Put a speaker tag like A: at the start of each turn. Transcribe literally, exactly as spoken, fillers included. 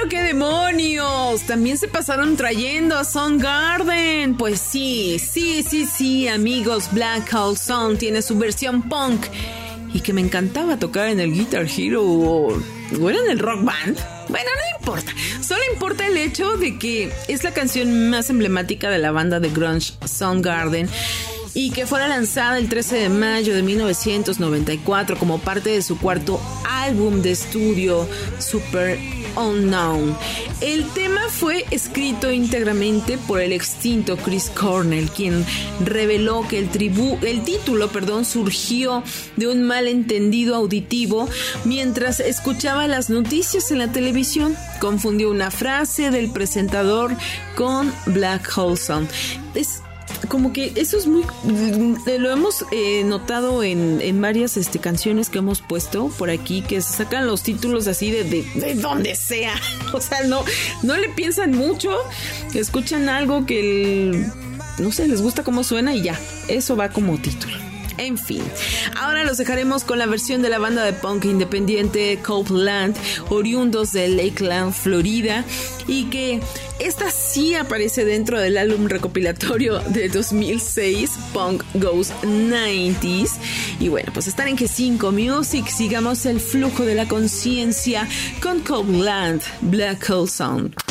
A: qué demonios. También se pasaron trayendo a Soundgarden. Pues sí, sí, sí, sí, amigos. Black Hole Sun tiene su versión punk. Y que me encantaba tocar en el Guitar Hero o, o era en el Rock Band. Bueno, no importa. Solo importa el hecho de que es la canción más emblemática de la banda de grunge Soundgarden y que fuera lanzada el trece de mayo de mil novecientos noventa y cuatro como parte de su cuarto álbum de estudio, Super Unknown. El tema fue escrito íntegramente por el extinto Chris Cornell, quien reveló que el, tribu- el título perdón, surgió de un malentendido auditivo mientras escuchaba las noticias en la televisión. Confundió una frase del presentador con Black Hole Sun. Es como que eso es muy... Lo hemos eh, notado en, en varias este, canciones que hemos puesto por aquí, que se sacan los títulos así de, de, de donde sea. O sea, no, no le piensan mucho, escuchan algo que el, no sé, les gusta cómo suena y ya, eso va como título. En fin, ahora los dejaremos con la versión de la banda de punk independiente Copeland, oriundos de Lakeland, Florida, y que esta sí aparece dentro del álbum recopilatorio de dos mil seis, Punk Goes noventa. Y bueno, pues están en G cinco Music. Sigamos el flujo de la conciencia con Copeland, Black Hole Sun.